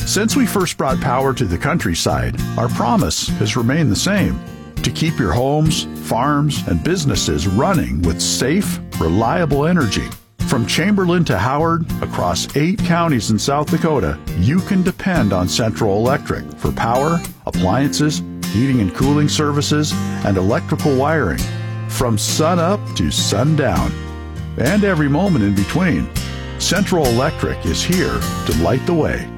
Since we first brought power to the countryside, our promise has remained the same: to keep your homes, farms, and businesses running with safe, reliable energy. From Chamberlain to Howard, across 8 counties in South Dakota, you can depend on Central Electric for power, appliances, heating and cooling services, and electrical wiring. From sun up to sundown, and every moment in between, Central Electric is here to light the way.